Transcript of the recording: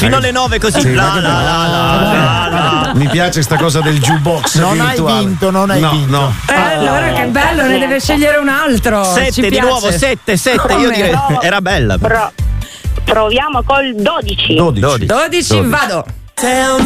fino alle 9 così. Sì, mi piace sta cosa del jukebox Non virtuale. hai vinto, non hai vinto. No. Allora che bello, ne deve scegliere un altro. 7 Ci di piace. nuovo, 7. Io Come? direi era bella. Proviamo col 12. 12. 12, vado.